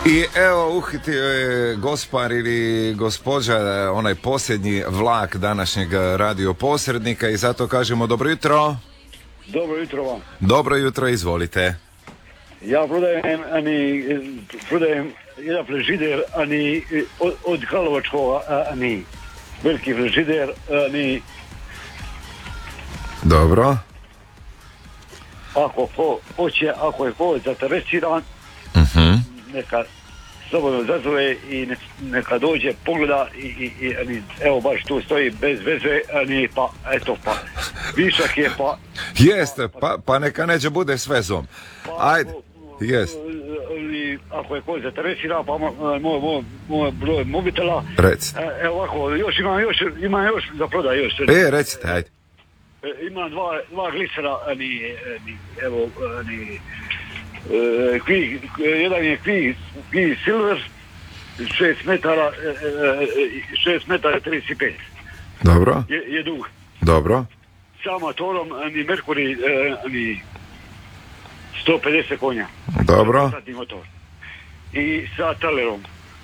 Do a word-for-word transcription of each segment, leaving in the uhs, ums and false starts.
I evo uhitio je gospar ili gospođa onaj posljednji vlak današnjeg radioposrednika i zato kažemo dobro jutro. Dobro jutro vam. Dobro jutro, izvolite. Ja prodajem, ani, prodajem jedan frižider, ani, od, od Karlovačkog, ani, veliki frižider, ani. Dobro. Ako ko hoće, ako je ko zainteresiran, uh-huh. neka slobodno zazove i ne, neka dođe, pogleda i, i, i ani, evo baš tu stoji bez veze, ani, pa eto pa, višak je pa... Jeste, pa, pa neka neće bude s vezom. Ajde, jest. Ako je ko zainteresiran, pa moj, moj, moj broj mobitela. Recite. Evo ovako, još imam još, imam još za prodaj još. E, recite, ajde. Imam dva, dva glisera, ani, ani, evo, ani, e, kvi, jedan je kvi, kvi silver, šest metara, šest metara trideset pet. Dobro. Je, je dug. Dobro. Sa motorom, ani Mercury, ani, sto pedeset konja. Dobro. Motor. I sa talerom.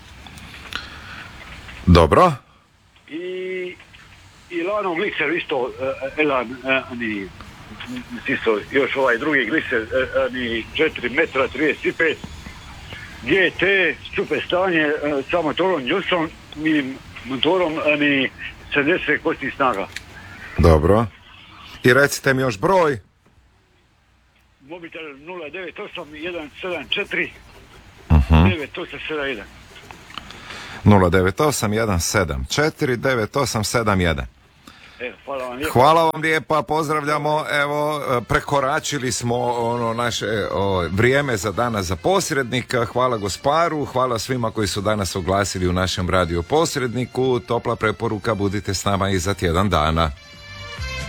Dobro. I i Lano gliser isto, uh, Elan, uh, ani, isto, još ovaj drugi gliser, uh, ani, četiri metra trideset pet, G T, super stanje, uh, sa motorom Johnson i motorom, ani, sedamdeset kosti snaga. Dobro. I recite mi još broj. Mobitel nula devet osam jedan sedam četiri uh-huh. devet osam sedam jedan. nula devet osam jedan sedam četiri devet osam sedam jedan. E, hvala vam lijepa. Hvala vam lijepa, pozdravljamo, evo, prekoračili smo ono naše o, vrijeme za danas za posrednika, hvala gosparu, hvala svima koji su danas oglasili u našem radio posredniku, topla preporuka, budite s nama i za tjedan dana.